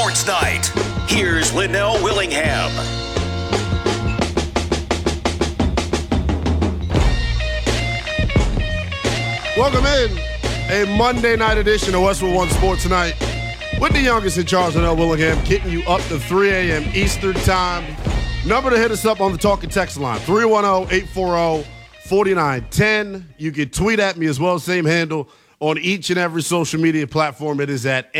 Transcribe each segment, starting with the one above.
Sports Night. Here's Linnell Willingham. Welcome in a Monday night edition of Westwood One Sports Night with the youngest in charge, Linnell Willingham, getting you up to 3 a.m. Eastern Time. Number to hit us up on the talk and text line, 310-840-4910. You can tweet at me as well, same handle on each and every social media platform. It is at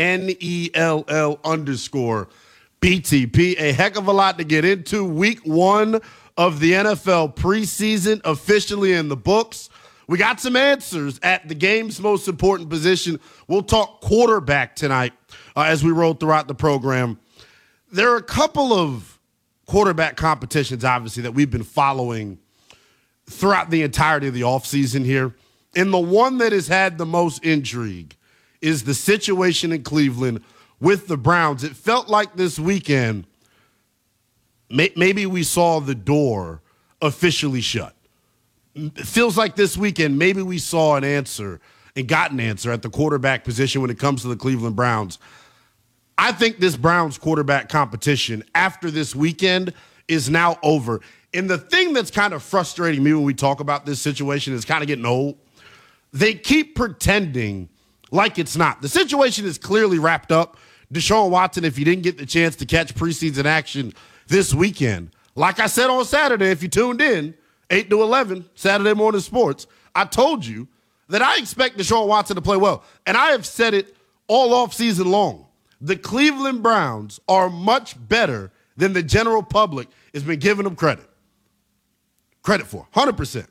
NELL_BTP. A heck of a lot to get into. Week 1 of the NFL preseason officially in the books. We got some answers at the game's most important position. We'll talk quarterback tonight as we roll throughout the program. There are a couple of quarterback competitions, obviously, that we've been following throughout the entirety of the offseason here. And the one that has had the most intrigue is the situation in Cleveland with the Browns. It felt like this weekend, maybe we saw the door officially shut. It feels like this weekend, maybe we saw an answer and got an answer at the quarterback position when it comes to the Cleveland Browns. I think this Browns quarterback competition after this weekend is now over. And the thing that's kind of frustrating me when we talk about this situation is kind of getting old. They keep pretending like it's not. The situation is clearly wrapped up. Deshaun Watson, if you didn't get the chance to catch preseason action this weekend, like I said on Saturday, if you tuned in, 8 to 11, Saturday Morning Sports, I told you that I expect Deshaun Watson to play well. And I have said it all off season long. The Cleveland Browns are much better than the general public has been giving them credit for. 100%.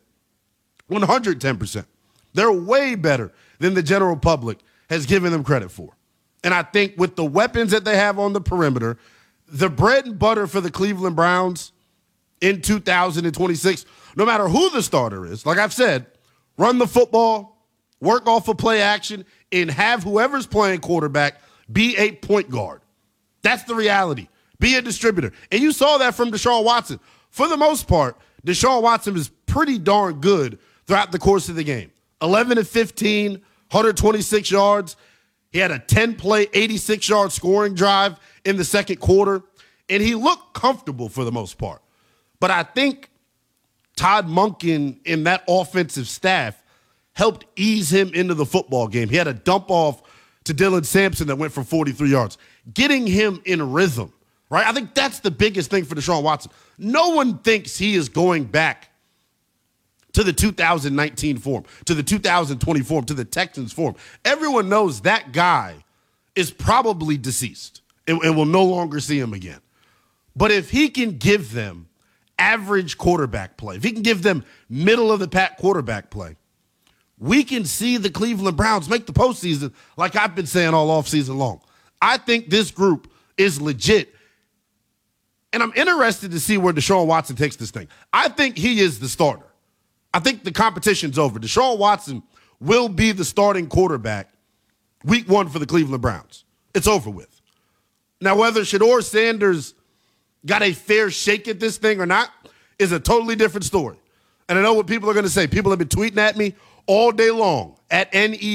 110%. They're way better than the general public has given them credit for. And I think with the weapons that they have on the perimeter, the bread and butter for the Cleveland Browns in 2026, no matter who the starter is, like I've said, run the football, work off of play action, and have whoever's playing quarterback be a point guard. That's the reality. Be a distributor. And you saw that from Deshaun Watson. For the most part, Deshaun Watson is pretty darn good throughout the course of the game. 11 of 15, 126 yards. He had a 10-play, 86-yard scoring drive in the second quarter, and he looked comfortable for the most part. But I think Todd Monken and that offensive staff helped ease him into the football game. He had a dump off to Dylan Sampson that went for 43 yards, getting him in rhythm, right? I think that's the biggest thing for Deshaun Watson. No one thinks he is going back to the 2019 form, to the 2020 form, to the Texans form. Everyone knows that guy is probably deceased and will no longer see him again. But if he can give them average quarterback play, if he can give them middle-of-the-pack quarterback play, we can see the Cleveland Browns make the postseason like I've been saying all offseason long. I think this group is legit. And I'm interested to see where Deshaun Watson takes this thing. I think he is the starter. I think the competition's over. Deshaun Watson will be the starting quarterback week 1 for the Cleveland Browns. It's over with. Now, whether Shedeur Sanders got a fair shake at this thing or not is a totally different story. And I know what people are going to say. People have been tweeting at me all day long at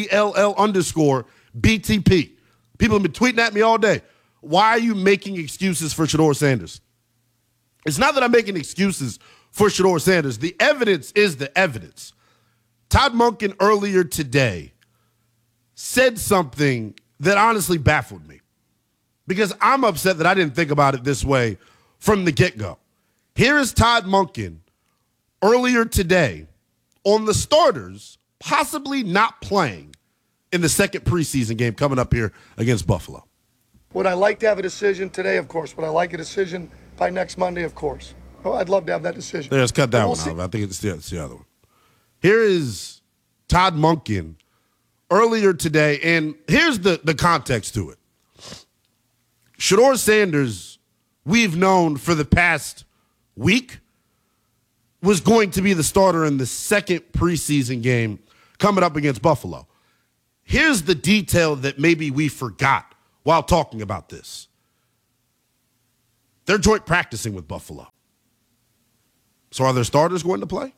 NELL_BTP. People have been tweeting at me all day. Why are you making excuses for Shedeur Sanders? It's not that I'm making excuses for Shedeur Sanders. The evidence is the evidence. Todd Monken earlier today said something that honestly baffled me because I'm upset that I didn't think about it this way from the get-go. Here is Todd Monken earlier today on the starters possibly not playing in the second preseason game coming up here against Buffalo. Would I like to have a decision today? Of course. Would I like a decision by next Monday? Of course. Oh, I'd love to have that decision. Let's cut that one out. I think it's the other one. Here is Todd Monken earlier today, and here's the context to it. Shedeur Sanders, we've known for the past week, was going to be the starter in the second preseason game coming up against Buffalo. Here's the detail that maybe we forgot while talking about this. They're joint practicing with Buffalo. So are their starters going to play?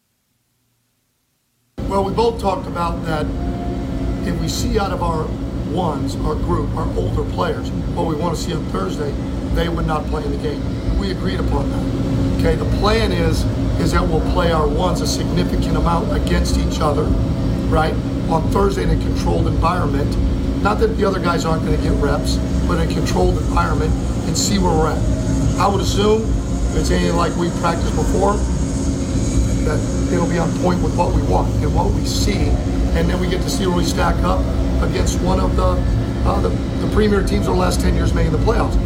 Well, we both talked about that if we see out of our ones, our group, our older players, what we want to see on Thursday, they would not play in the game. We agreed upon that. Okay, the plan is that we'll play our ones a significant amount against each other, right, on Thursday in a controlled environment. Not that the other guys aren't going to get reps, but in a controlled environment and see where we're at. I would assume if it's anything like we practiced before, that it'll be on point with what we want and what we see, and then we get to see where we stack up against one of the premier teams of the last 10 years making the playoffs.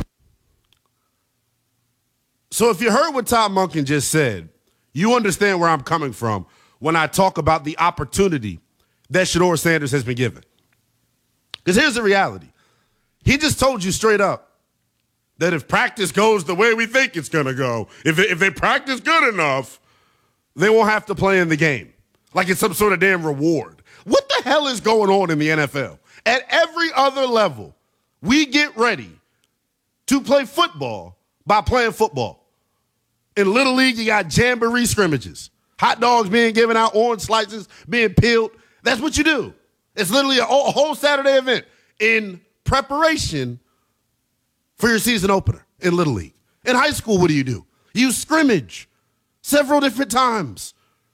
So if you heard what Todd Monken just said, you understand where I'm coming from when I talk about the opportunity that Shedeur Sanders has been given. Because here's the reality. He just told you straight up that if practice goes the way we think it's going to go, if they practice good enough, they won't have to play in the game. Like it's some sort of damn reward. What the hell is going on in the NFL? At every other level, we get ready to play football by playing football. In Little League, you got jamboree scrimmages. Hot dogs being given out, orange slices being peeled. That's what you do. It's literally a whole Saturday event in preparation for your season opener in Little League. In high school, what do? You scrimmage several different times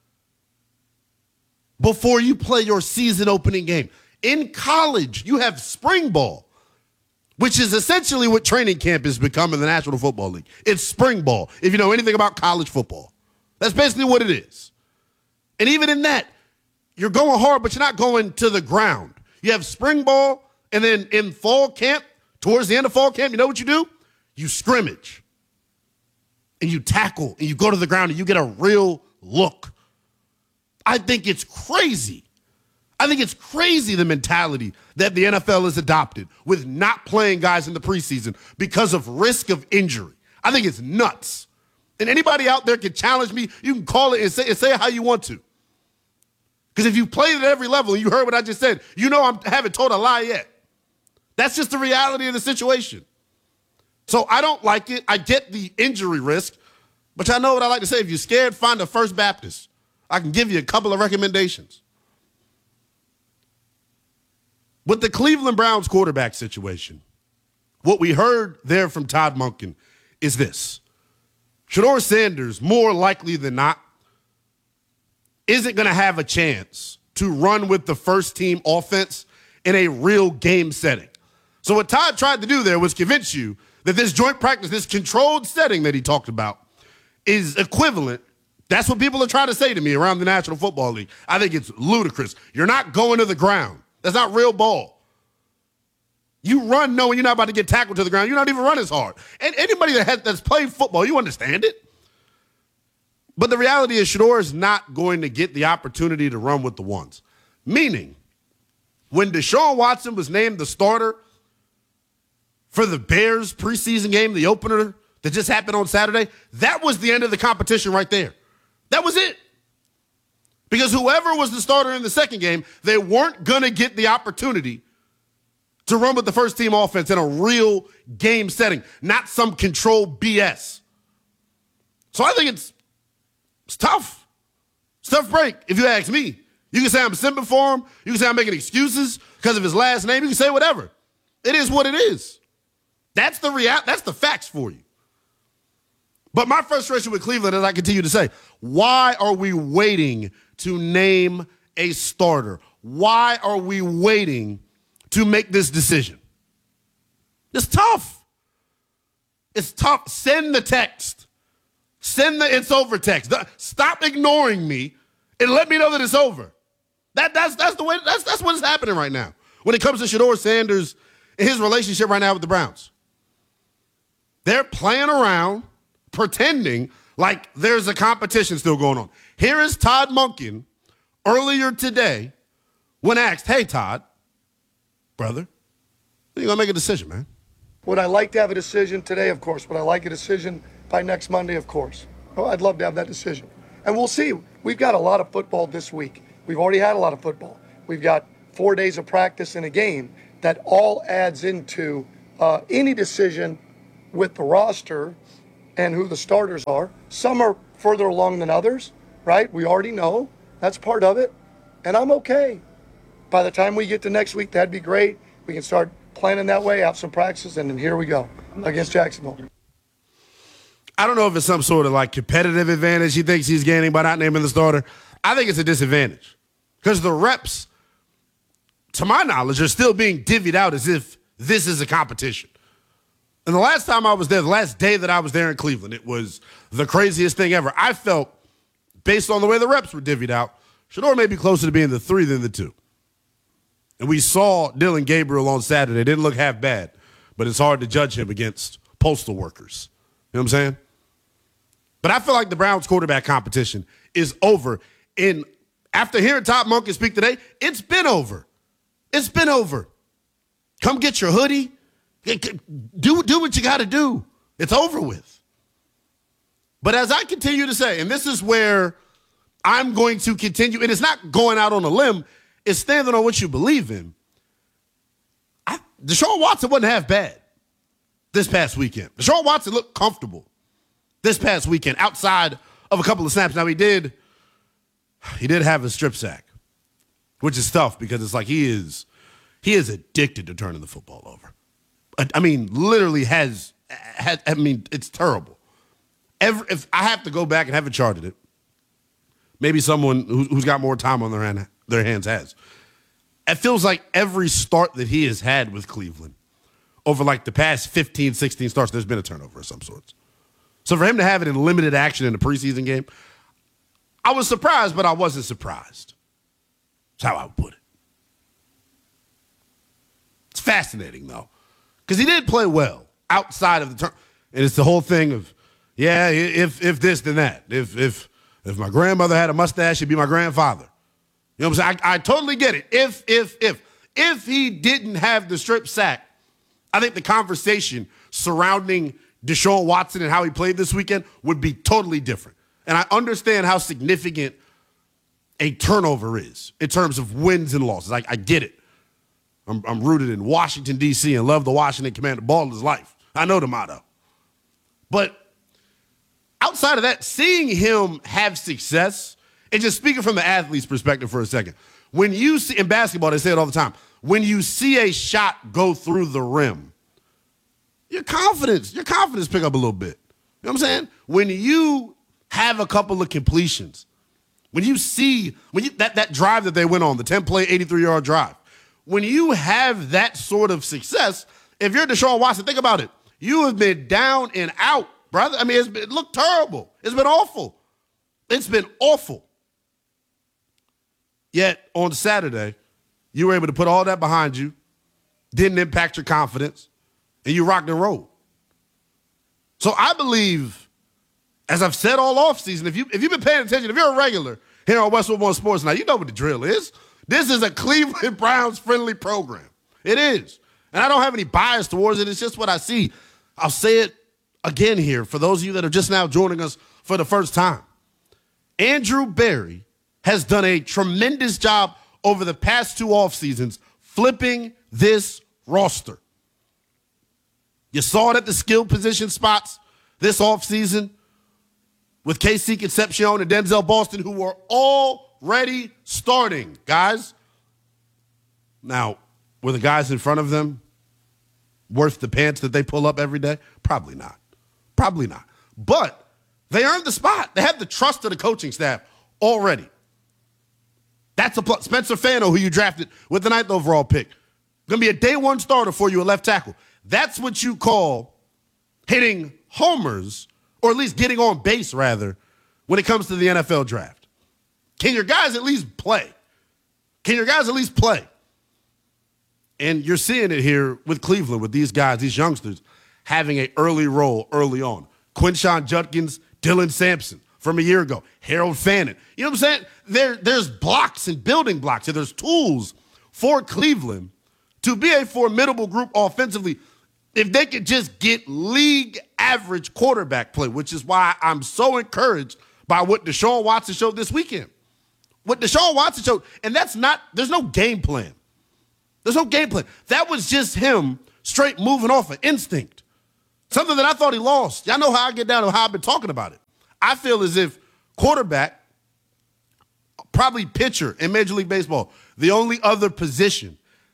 before you play your season opening game. In college, you have spring ball, which is essentially what training camp has become in the National Football League. It's spring ball, if you know anything about college football. That's basically what it is. And even in that, you're going hard, but you're not going to the ground. You have spring ball, and then in fall camp, towards the end of fall camp, you know what you do? You scrimmage. And you tackle, and you go to the ground, and you get a real look. I think it's crazy. I think it's crazy the mentality that the NFL has adopted with not playing guys in the preseason because of risk of injury. I think it's nuts. And anybody out there can challenge me. You can call it and say it how you want to. Because if you played at every level and you heard what I just said, you know I haven't told a lie yet. That's just the reality of the situation. So I don't like it. I get the injury risk. But y'all know what I like to say. If you're scared, find a First Baptist. I can give you a couple of recommendations. With the Cleveland Browns quarterback situation, what we heard there from Todd Monken is this. Shedeur Sanders, more likely than not, isn't going to have a chance to run with the first team offense in a real game setting. So what Todd tried to do there was convince you that this joint practice, this controlled setting that he talked about, is equivalent. That's what people are trying to say to me around the National Football League. I think it's ludicrous. You're not going to the ground. That's not real ball. You run knowing you're not about to get tackled to the ground. You're not even running as hard. And anybody that's played football, you understand it. But the reality is Shedeur is not going to get the opportunity to run with the ones. Meaning, when Deshaun Watson was named the starter for the Bears preseason game, the opener that just happened on Saturday, that was the end of the competition right there. That was it. Because whoever was the starter in the second game, they weren't going to get the opportunity to run with the first team offense in a real game setting, not some controlled BS. So I think it's tough. It's a tough break, if you ask me. You can say I'm simping for him. You can say I'm making excuses because of his last name. You can say whatever. It is what it is. That's the reality. That's the facts for you. But my frustration with Cleveland, as I continue to say, why are we waiting to name a starter? Why are we waiting to make this decision? It's tough. It's tough. Send the text. Send the it's over text. Stop ignoring me and let me know that it's over. That's the way. That's what is happening right now when it comes to Shedeur Sanders and his relationship right now with the Browns. They're playing around, pretending like there's a competition still going on. Here is Todd Monken earlier today when asked, "Hey Todd, brother, you're gonna make a decision, man." Would I like to have a decision today? Of course. Would I like a decision by next Monday? Of course. Oh, I'd love to have that decision. And we'll see. We've got a lot of football this week. We've already had a lot of football. We've got 4 days of practice in a game that all adds into any decision with the roster and who the starters are. Some are further along than others, right? We already know. That's part of it. And I'm okay. By the time we get to next week, that'd be great. We can start planning that way, have some practices, and then here we go against Jacksonville. I don't know if it's some sort of like competitive advantage he thinks he's gaining by not naming the starter. I think it's a disadvantage because the reps, to my knowledge, are still being divvied out as if this is a competition. And the last time I was there, the last day that I was there in Cleveland, it was the craziest thing ever. I felt, based on the way the reps were divvied out, Shedeur may be closer to being the 3 than the 2. And we saw Dylan Gabriel on Saturday. It didn't look half bad, but it's hard to judge him against postal workers. You know what I'm saying? But I feel like the Browns quarterback competition is over. And after hearing Todd Monken speak today, it's been over. It's been over. Come get your hoodie. Do what you got to do. It's over with. But as I continue to say, and this is where I'm going to continue, and it's not going out on a limb, it's standing on what you believe in. Deshaun Watson wasn't half bad this past weekend. Deshaun Watson looked comfortable this past weekend outside of a couple of snaps. Now, he did have a strip sack, which is tough because it's like he is addicted to turning the football over. I mean, literally has I mean, it's terrible. If I have to go back and haven't charted it, maybe someone who's got more time on their hands has. It feels like every start that he has had with Cleveland over like the past 15, 16 starts, there's been a turnover of some sorts. So for him to have it in limited action in a preseason game, I was surprised, but I wasn't surprised. That's how I would put it. It's fascinating, though, because he did play well outside of the turn. And it's the whole thing of, yeah, if this, then that. If my grandmother had a mustache, it'd be my grandfather. You know what I'm saying? I totally get it. If he didn't have the strip sack, I think the conversation surrounding Deshaun Watson and how he played this weekend would be totally different. And I understand how significant a turnover is in terms of wins and losses. I get it. I'm rooted in Washington, D.C. and love the Washington Commander. Ball is life. I know the motto. But outside of that, seeing him have success, and just speaking from the athlete's perspective for a second, when you see, in basketball, they say it all the time, when you see a shot go through the rim, your confidence pick up a little bit. You know what I'm saying? When you have a couple of completions, when you see that drive that they went on, the 10-play, 83-yard drive, when you have that sort of success, if you're Deshaun Watson, think about it. You have been down and out, brother. I mean, it looked terrible. It's been awful. It's been awful. Yet on Saturday, you were able to put all that behind you, didn't impact your confidence, and you rocked and rolled. So I believe, as I've said all offseason, if you've been paying attention, if you're a regular here on Westwood One Sports now, you know what the drill is. This is a Cleveland Browns friendly program. It is. And I don't have any bias towards it. It's just what I see. I'll say it again here for those of you that are just now joining us for the first time. Andrew Berry has done a tremendous job over the past 2 off seasons flipping this roster. You saw it at the skill position spots this offseason with KC Concepcion and Denzel Boston, who were already starting, guys. Now, were the guys in front of them worth the pants that they pull up every day? Probably not. Probably not. But they earned the spot. They have the trust of the coaching staff already. That's a plus. Spencer Fano, who you drafted with the 9th overall pick, going to be a day 1 starter for you at left tackle. That's what you call hitting homers, or at least getting on base, rather, when it comes to the NFL draft. Can your guys at least play? Can your guys at least play? And you're seeing it here with Cleveland, with these guys, these youngsters, having an early role early on. Quinshon Judkins, Dylan Sampson from a year ago, Harold Fannin. You know what I'm saying? There's blocks and building blocks, and there's tools for Cleveland to be a formidable group offensively if they could just get league average quarterback play, which is why I'm so encouraged by what Deshaun Watson showed this weekend. What Deshaun Watson showed, and there's no game plan. There's no game plan. That was just him straight moving off of instinct. Something that I thought he lost. Y'all know how I get down and how I've been talking about it. I feel as if quarterback, probably pitcher in Major League Baseball, the only other position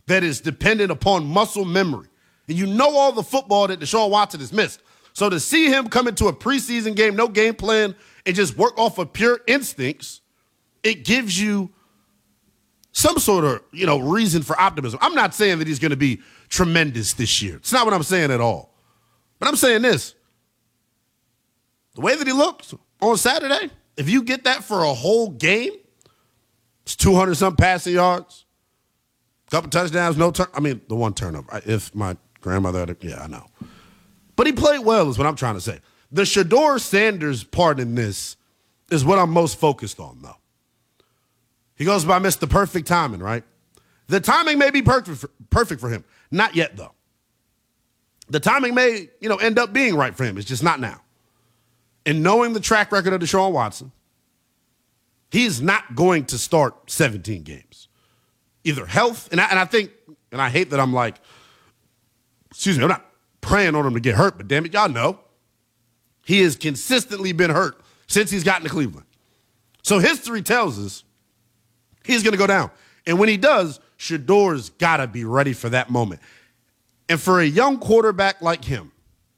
that is dependent upon muscle memory. And you know all the football that Deshaun Watson has missed. So to see him come into a preseason game, no game plan, and just work off of pure instincts, it gives you some sort of, reason for optimism. I'm not saying that he's going to be tremendous this year. It's not what I'm saying at all. But I'm saying this. The way that he looked on Saturday, if you get that for a whole game, it's 200-something passing yards, a couple touchdowns, the one turnover. If my grandmother had I know. But he played well is what I'm trying to say. The Shedeur Sanders part in this is what I'm most focused on, though. He goes by Mr. Perfect Timing, right? The timing may be perfect for him. Not yet, though. The timing may, end up being right for him. It's just not now. And knowing the track record of Deshaun Watson, he's not going to start 17 games. Either health, and I think, and I hate that I'm like, I'm not praying on him to get hurt, but damn it, y'all know. He has consistently been hurt since he's gotten to Cleveland. So history tells us he's going to go down. And when he does, Shedeur's got to be ready for that moment. And for a young quarterback like him,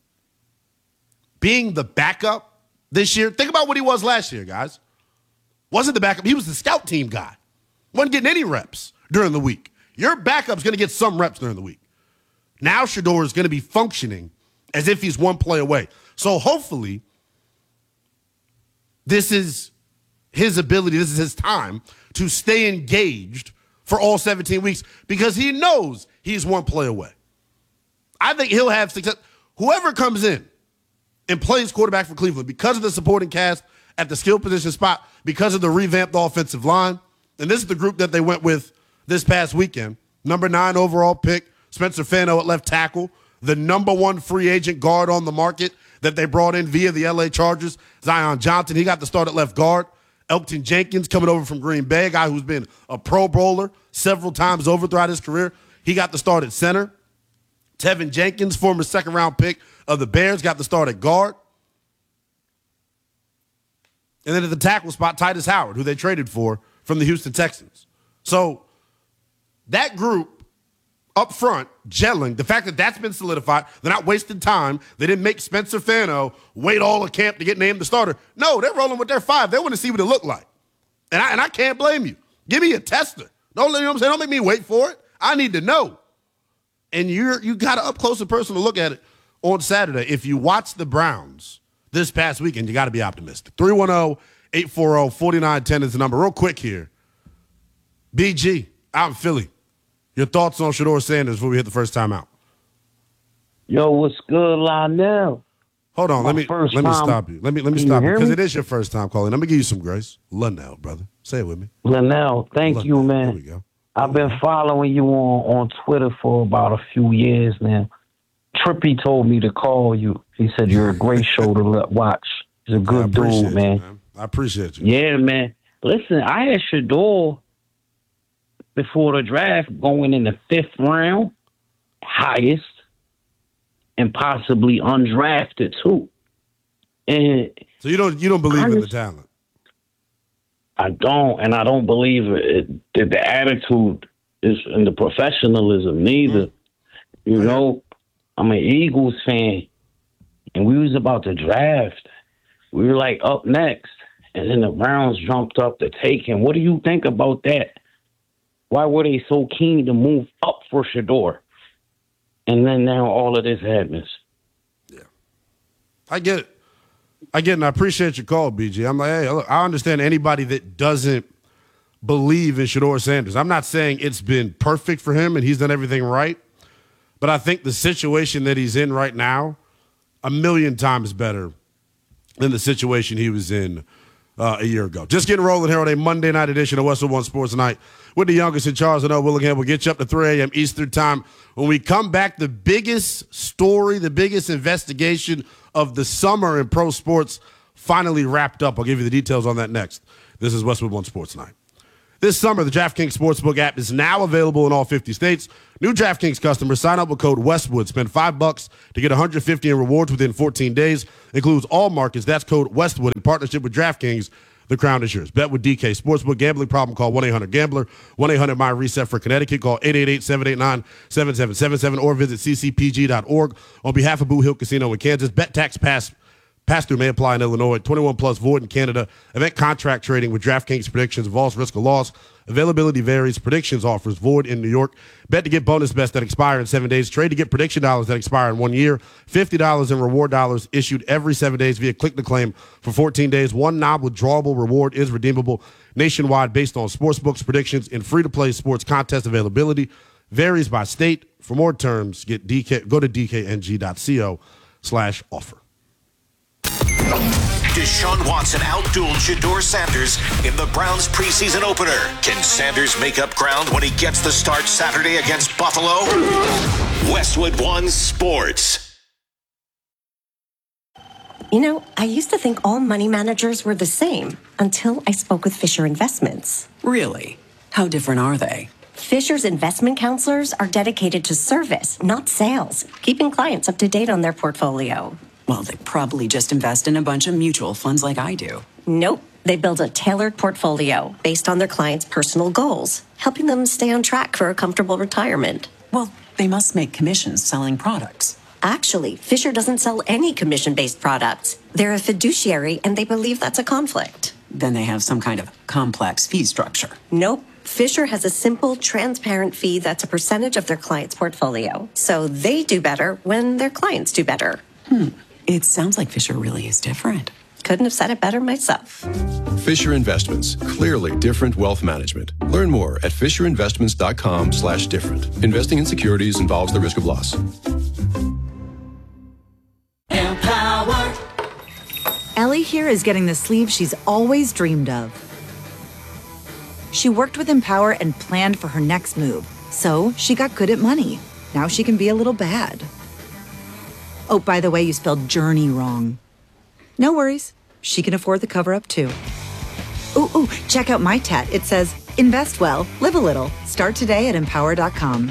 being the backup this year, think about what he was last year, guys. Wasn't the backup. He was the scout team guy. Wasn't getting any reps during the week. Your backup's going to get some reps during the week. Now Shedeur is going to be functioning as if he's one play away. So hopefully this is his ability, this is his time to stay engaged for all 17 weeks because he knows he's one play away. I think he'll have success. Whoever comes in and plays quarterback for Cleveland because of the supporting cast at the skill position spot, because of the revamped offensive line, and this is the group that they went with this past weekend, number 9 overall pick, Spencer Fano at left tackle, the number 1 free agent guard on the market that they brought in via the LA Chargers, Zion Johnson. He got the start at left guard. Elgton Jenkins coming over from Green Bay, a guy who's been a Pro Bowler several times over throughout his career. He got the start at center. Tevin Jenkins, former second-round pick of the Bears, got the start at guard. And then at the tackle spot, Titus Howard, who they traded for from the Houston Texans. So that group up front, gelling, the fact that that's been solidified, they're not wasting time. They didn't make Spencer Fano wait all of camp to get named the starter. No, they're rolling with their 5. They want to see what it looked like. And I can't blame you. Give me a tester. Don't make me wait for it. I need to know. And you got an up-close and personal look at it on Saturday. If you watch the Browns this past weekend, you got to be optimistic. 310-840-4910 is the number. Real quick here. BG, out in Philly. Your thoughts on Shedeur Sanders before we hit the first time out? Yo, what's good, Lionel? Hold on, let me stop you. Let me stop you because it is your first time calling. Let me give you some grace. Lionel, brother. Say it with me. Lionel, thank you, man. There we go. I've been following you on Twitter for about a few years now. Trippy told me to call you. He said you're a great show to watch. He's a good dude, man. I appreciate you. Yeah, man. Listen, I had Shedeur before the draft going in the 5th round, highest, and possibly undrafted too. And so you don't believe in the talent? I don't, and I don't believe that the attitude is in the professionalism neither. You know, I'm an Eagles fan, and we was about to draft. We were like up next, and then the Browns jumped up to take him. What do you think about that? Why were they so keen to move up for Shedeur? And then now all of this happens. Yeah. I get it. And I appreciate your call, BG. I'm like, hey, look, I understand anybody that doesn't believe in Shedeur Sanders. I'm not saying it's been perfect for him and he's done everything right, but I think the situation that he's in right now, 1,000,000 times better than the situation he was in a year ago. Just getting rolling here on a Monday night edition of Westwood One Sports Night with the youngest in Charles and Willingham. We'll get you up to 3 a.m. Eastern time. When we come back, the biggest story, the biggest investigation of the summer in pro sports finally wrapped up. I'll give you the details on that next. This is Westwood One Sports Night. This summer, the DraftKings Sportsbook app is now available in all 50 states. New DraftKings customers sign up with code Westwood. Spend $5 to get $150 in rewards within 14 days. Includes all markets. That's code Westwood in partnership with DraftKings. The crown is yours. Bet with DK Sportsbook. Gambling problem, call 1-800-GAMBLER. 1-800-MY-RESET for Connecticut. Call 888-789-7777 or visit ccpg.org. On behalf of Boot Hill Casino in Kansas, bet tax pass-through may apply in Illinois. 21 plus void in Canada. Event contract trading with DraftKings predictions involves risk of loss. Availability varies. Predictions offers void in New York. Bet to get bonus bets that expire in 7 days. Trade to get prediction dollars that expire in 1 year. $50 in reward dollars issued every 7 days via click to claim for 14 days. One non-withdrawable reward is redeemable nationwide based on sportsbooks predictions and free-to-play sports contest availability. Varies by state. For more terms, go to dkng.co/offer. Deshaun Watson outdueled Shedeur Sanders in the Browns preseason opener. Can Sanders make up ground when he gets the start Saturday against Buffalo? Westwood One Sports. You know, I used to think all money managers were the same until I spoke with Fisher Investments. Really? How different are they? Fisher's investment counselors are dedicated to service, not sales, keeping clients up to date on their portfolio. Well, they probably just invest in a bunch of mutual funds like I do. Nope. They build a tailored portfolio based on their clients' personal goals, helping them stay on track for a comfortable retirement. Well, they must make commissions selling products. Actually, Fisher doesn't sell any commission-based products. They're a fiduciary, and they believe that's a conflict. Then they have some kind of complex fee structure. Nope. Fisher has a simple, transparent fee that's a percentage of their client's portfolio. So they do better when their clients do better. It sounds like Fisher really is different. Couldn't have said it better myself. Fisher Investments. Clearly different wealth management. Learn more at fisherinvestments.com/different. Investing in securities involves the risk of loss. Empower. Ellie here is getting the sleeve she's always dreamed of. She worked with Empower and planned for her next move. So she got good at money. Now she can be a little bad. Oh, by the way, you spelled journey wrong. No worries. She can afford the cover-up, too. Ooh, check out my tat. It says, invest well, live a little. Start today at empower.com.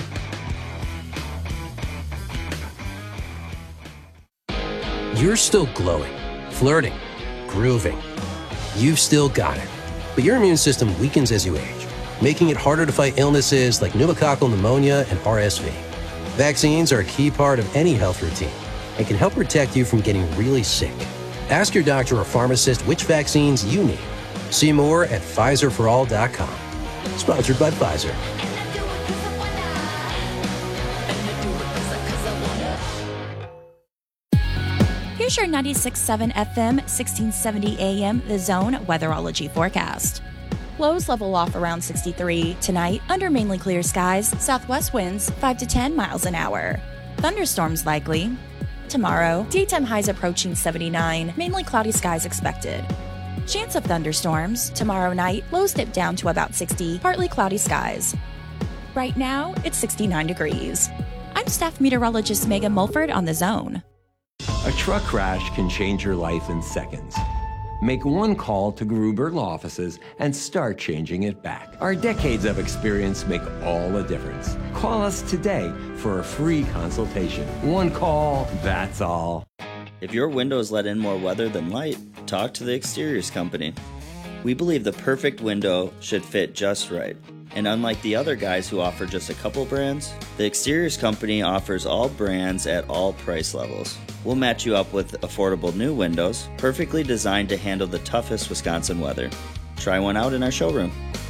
You're still glowing, flirting, grooving. You've still got it. But your immune system weakens as you age, making it harder to fight illnesses like pneumococcal pneumonia and RSV. Vaccines are a key part of any health routine and can help protect you from getting really sick. Ask your doctor or pharmacist which vaccines you need. See more at PfizerForAll.com. Sponsored by Pfizer. Here's your 96.7 FM, 1670 AM, The Zone weatherology forecast. Lows level off around 63. Tonight, under mainly clear skies, southwest winds 5 to 10 miles an hour. Thunderstorms likely. Tomorrow, daytime highs approaching 79, mainly cloudy skies expected. Chance of thunderstorms. Tomorrow night, lows dip down to about 60, partly cloudy skies. Right now, it's 69 degrees. I'm staff meteorologist Megan Mulford on The Zone. A truck crash can change your life in seconds. Make one call to Gruber Law Offices and start changing it back. Our decades of experience make all the difference. Call us today for a free consultation. One call, that's all. If your windows let in more weather than light, talk to the Exteriors Company. We believe the perfect window should fit just right. And unlike the other guys who offer just a couple brands, the Exteriors Company offers all brands at all price levels. We'll match you up with affordable new windows, perfectly designed to handle the toughest Wisconsin weather. Try one out in our showroom.